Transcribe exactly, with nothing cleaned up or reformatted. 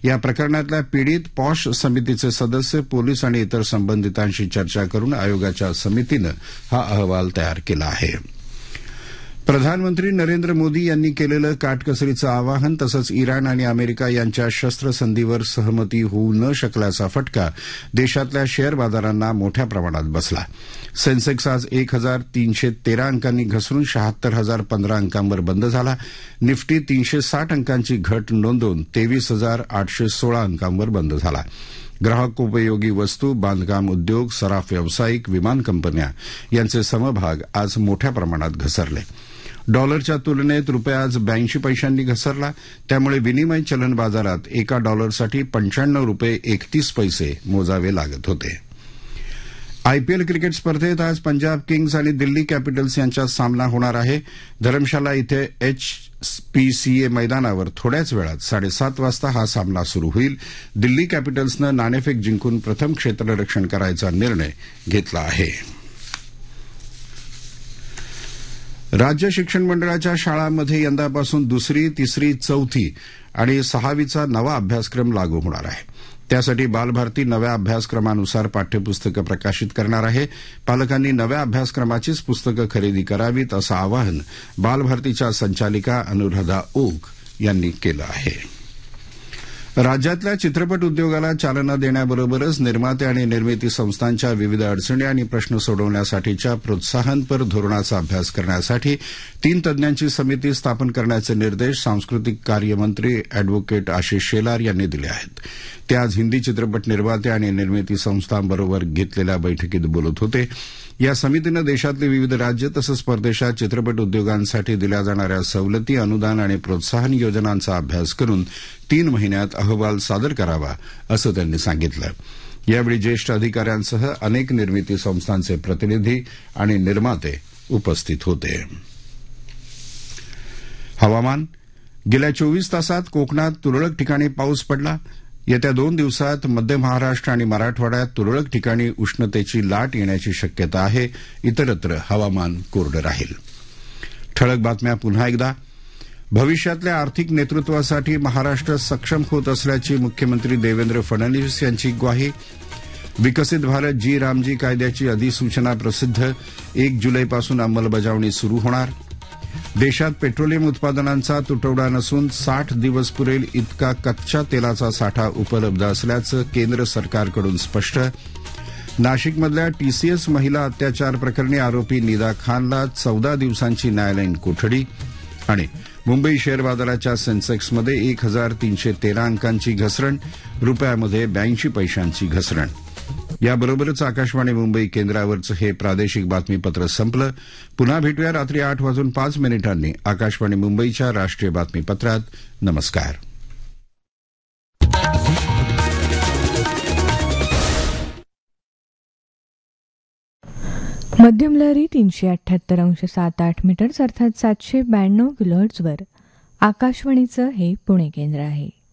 या प्रकरणातल्या पीडित पॉश समितीचे सदस्य पोलीस आणि इतर संबंधितांशी चर्चा करून आयोगाच्या समितीनं हा अहवाल तयार केला आहे. प्रधानमंत्री नरेंद्र मोदी यांनी केलेलं काटकसरीचं आवाहन तसंच इराण आणि अमेरिका यांच्या शस्त्रसंधीवर सहमती होऊ न शकल्याचा फटका देशातल्या शेअर बाजारांना मोठ्या प्रमाणात बसला. सेन्सेक्स आज एक हजार तीनशे तेरा अंकांनी घसरून शहात्तर हजार पंधरा अंकांवर बंद झाला. निफ्टी तीनशे साठ अंकांची घट नोंदवून तेवीस हजार आठशे सोळा अंकांवर बंद झाला. ग्राहकोपयोगी वस्तू, बांधकाम उद्योग, सराफ व्यावसायिक, विमान कंपन्या यांचे समभाग आज मोठ्या प्रमाणात घसरले. डॉलरच्या तुलनेत रुपया आज ब्याऐंशी पैशांनी घसरला. त्यामुळे विनिमय चलन बाजारात एका डॉलरसाठी पंच्याण्णव रुपये एकतीस पैसे मोजावे लागत होते. आयपीएल क्रिकेट स्पर्धेत आज पंजाब किंग्ज आणि दिल्ली कॅपिटल्स यांच्यात सामना होणार आहे. धरमशाला इथे एचपीसीए मैदानावर थोड्याच वेळात साडेसात वाजता हा सामना सुरू होईल. दिल्ली कॅपिटल्सनं नाणेफेक जिंकून प्रथम क्षेत्ररक्षण करायचा निर्णय घेतला आहे. राज्य शिक्षण मंडळाच्या शाळांमध्ये यंदापासून दुसरी, तिसरी, चौथी आणि सहावीचा नवा अभ्यासक्रम लागू होणार आहे. त्यासाठी बालभारती नव्या अभ्यासक्रमानुसार पाठ्यपुस्तकं प्रकाशित करणार आहे. पालकांनी नव्या अभ्यासक्रमाचीच पुस्तकं खरेदी करावीत असं आवाहन बालभारतीच्या संचालिका अनुराधा ओक यांनी केलं आहे. राज्यातल्या चित्रपट उद्योगाला चालना देण्याबरोबरच निर्माते आणि निर्मिती संस्थांच्या विविध अडचणी आणि प्रश्न सोडवण्यासाठीच्या प्रोत्साहनपर धोरणाचा अभ्यास करण्यासाठी तीन तज्ज्ञांची समिती स्थापन करण्याचे निर्देश सांस्कृतिक कार्यमंत्री अॅडव्होकेट आशिष शेलार यांनी दिले आहेत. ते आज हिंदी चित्रपट निर्माते आणि निर्मिती संस्थांबरोबर घेतलेल्या बैठकीत बोलत होते. या समितीनं देशातली विविध राज्य तसंच परदेशात चित्रपट उद्योगांसाठी दिल्या जाणाऱ्या सवलती, अनुदान आणि प्रोत्साहन योजनांचा अभ्यास करून तीन महिन्यात अहवाल सादर करावा असं त्यांनी सांगितलं. यावेळी ज्येष्ठ अधिकाऱ्यांसह अनेक निर्मिती संस्थांचे प्रतिनिधी आणि निर्माते उपस्थित होते. हवामान. गेल्या चोवीस तासात कोकणात तुरळक ठिकाणी पाऊस पडला. येत्या दोन दिवसात मध्य महाराष्ट्र आणि मराठवाड्यात तुरळक ठिकाणी उष्णतेची लाट येण्याची शक्यता आहे. इतरत्र हवामान कोरडं राहील. ठळक बातम्या पुन्हा एकदा. भविष्यातल्या आर्थिक नेतृत्वासाठी महाराष्ट्र सक्षम होत असल्याची मुख्यमंत्री देवेंद्र फडणवीस यांची ग्वाही. विकसित भारत जी रामजी कायद्याची अधिसूचना प्रसिद्ध. एक जुलैपासून अंमलबजावणी सुरू होणार. देशात पेट्रोलियम उत्पादनांचा तुटवडा नसून साठ दिवस पुरेल इतका कच्च्या तेलाचा साठा उपलब्ध असल्याचं केंद्र सरकारकडून स्पष्ट. नाशिकमधल्या टीसीएस महिला अत्याचार प्रकरणी आरोपी निदा खानला चौदा दिवसांची न्यायालयीन कोठडी. आणि मुंबई शेअर बाजाराच्या सेन्सेक्समध्ये एक हजार तीनशे तेरा अंकांची घसरण. रुपयामध्ये ब्याऐंशी पैशांची घसरण. याबरोबरच आकाशवाणी मुंबई केंद्रावरचं हे प्रादेशिक बातमीपत्र संपलं. पुन्हा भेटूया रात्री आठ वाजून पाच मिनिटांनी आकाशवाणी मुंबईच्या राष्ट्रीय बातमीपत्रात. नमस्कार. मध्यम लहरी तीनशे अठ्ठ्याहत्तर अंश सात आठ मीटर्स अर्थात सातशे ब्याण्णव किलोहर्ट्झवर आकाशवाणीचं हे पुणे केंद्र आहे.